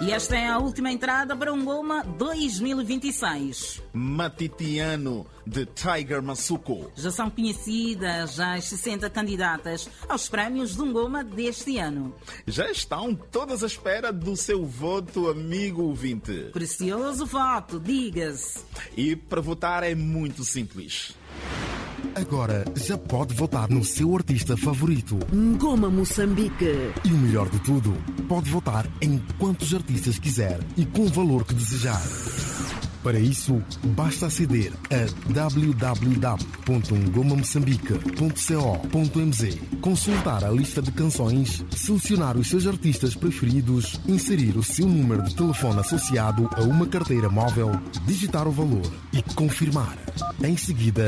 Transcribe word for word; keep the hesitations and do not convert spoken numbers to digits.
E esta é a última entrada para um Ngoma dois mil e vinte e seis. Matitiano, de Tiger Masuko. Já são conhecidas as sessenta candidatas aos prémios do Ngoma deste ano. Já estão todas à espera do seu voto, amigo ouvinte. Precioso voto, diga-se. E para votar é muito simples. Agora já pode votar no seu artista favorito. Ngoma Moçambique. E o melhor de tudo, pode votar em quantos artistas quiser e com o valor que desejar. Para isso, basta aceder a w w w ponto ngoma moçambique ponto co ponto m z, consultar a lista de canções, selecionar os seus artistas preferidos, inserir o seu número de telefone associado a uma carteira móvel, digitar o valor e confirmar. Em seguida,